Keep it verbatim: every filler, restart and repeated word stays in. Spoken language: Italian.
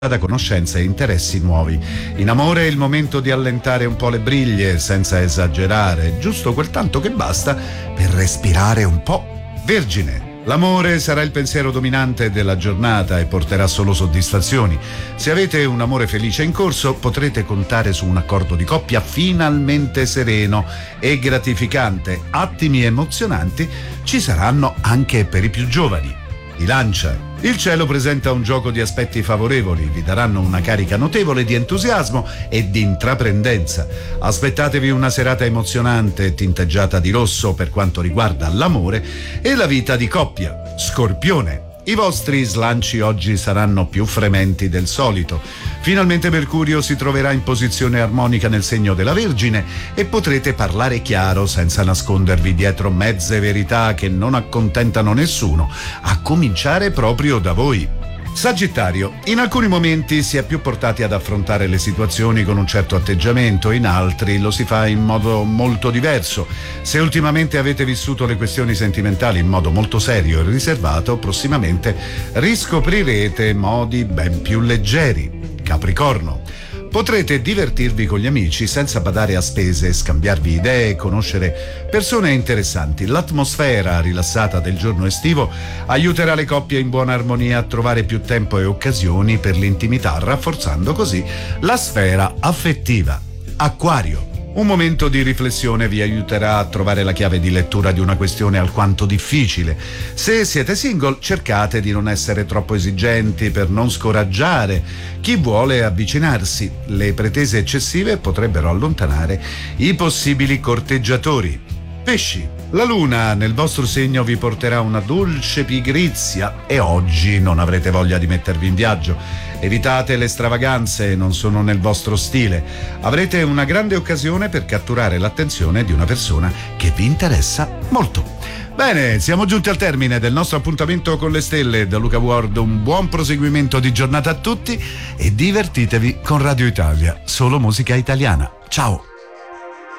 da conoscenze e interessi nuovi. In amore è il momento di allentare un po' le briglie senza esagerare, giusto quel tanto che basta per respirare un po'. Vergine. L'amore sarà il pensiero dominante della giornata e porterà solo soddisfazioni. Se avete un amore felice in corso, potrete contare su un accordo di coppia finalmente sereno e gratificante. Attimi emozionanti ci saranno anche per i più giovani. Bilancia. Il cielo presenta un gioco di aspetti favorevoli, vi daranno una carica notevole di entusiasmo e di intraprendenza. Aspettatevi una serata emozionante tinteggiata di rosso per quanto riguarda l'amore e la vita di coppia. Scorpione. I vostri slanci oggi saranno più frementi del solito. Finalmente Mercurio si troverà in posizione armonica nel segno della Vergine e potrete parlare chiaro senza nascondervi dietro mezze verità che non accontentano nessuno, a cominciare proprio da voi. Sagittario. In alcuni momenti si è più portati ad affrontare le situazioni con un certo atteggiamento, in altri lo si fa in modo molto diverso. Se ultimamente avete vissuto le questioni sentimentali in modo molto serio e riservato, prossimamente riscoprirete modi ben più leggeri. Capricorno. Potrete divertirvi con gli amici senza badare a spese, scambiarvi idee e conoscere persone interessanti. L'atmosfera rilassata del giorno estivo aiuterà le coppie in buona armonia a trovare più tempo e occasioni per l'intimità, rafforzando così la sfera affettiva. Acquario. Un momento di riflessione vi aiuterà a trovare la chiave di lettura di una questione alquanto difficile. Se siete single, cercate di non essere troppo esigenti per non scoraggiare chi vuole avvicinarsi. Le pretese eccessive potrebbero allontanare i possibili corteggiatori. Pesci. La luna nel vostro segno vi porterà una dolce pigrizia e oggi non avrete voglia di mettervi in viaggio. Evitate le stravaganze, non sono nel vostro stile. Avrete una grande occasione per catturare l'attenzione di una persona che vi interessa molto. Bene, siamo giunti al termine del nostro appuntamento con le stelle. Da Luca Ward un buon proseguimento di giornata a tutti e divertitevi con Radio Italia, solo musica italiana. Ciao!